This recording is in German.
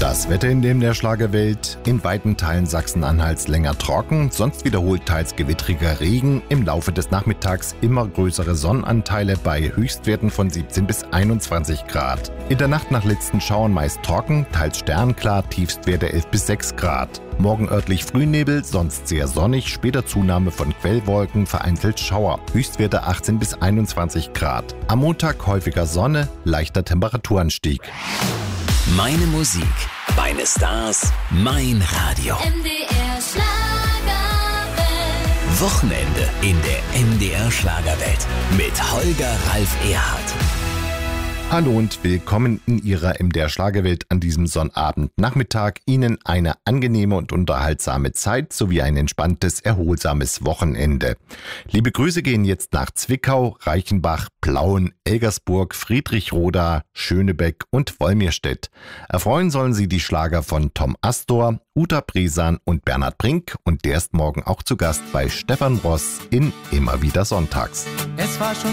Das Wetter in der Schlagerwelt: in weiten Teilen Sachsen-Anhalts länger trocken, sonst wiederholt teils gewittriger Regen, im Laufe des Nachmittags immer größere Sonnenanteile bei Höchstwerten von 17 bis 21 Grad. In der Nacht nach letzten Schauern meist trocken, teils sternklar, Tiefstwerte 11 bis 6 Grad. Morgen örtlich Frühnebel, sonst sehr sonnig, später Zunahme von Quellwolken, vereinzelt Schauer, Höchstwerte 18 bis 21 Grad. Am Montag häufiger Sonne, leichter Temperaturanstieg. Meine Musik, meine Stars, mein Radio. MDR Schlagerwelt. Wochenende in der MDR Schlagerwelt mit Holger Ralf Erhardt. Hallo und willkommen in Ihrer MDR Schlagerwelt an diesem Sonnabendnachmittag. Ihnen eine angenehme und unterhaltsame Zeit sowie ein entspanntes, erholsames Wochenende. Liebe Grüße gehen jetzt nach Zwickau, Reichenbach, Plauen, Elgersburg, Friedrichroda, Schönebeck und Wolmirstedt. Erfreuen sollen Sie die Schlager von Tom Astor, Uta Bresan und Bernhard Brink, und der ist morgen auch zu Gast bei Stefan Ross in Immer wieder sonntags. Es war schon